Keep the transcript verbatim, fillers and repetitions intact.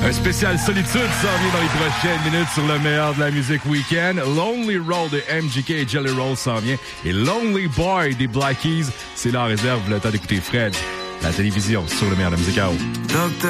Un spécial solitude s'en vient dans les prochaines minutes sur le meilleur de la musique week-end. Lonely Road de M G K et Jelly Roll s'en vient. Et Lonely Boy des Black Keys, c'est la réserve le temps d'écouter Fred. La télévision sur le meilleur de la musique à eau.